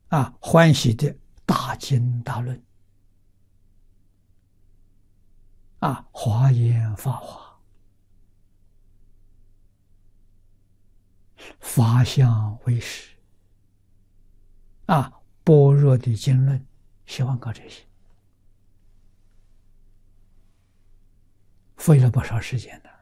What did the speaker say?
欢喜的大经大论，华严法华，法相为实，般若的经论，希望搞这些，费了不少时间的。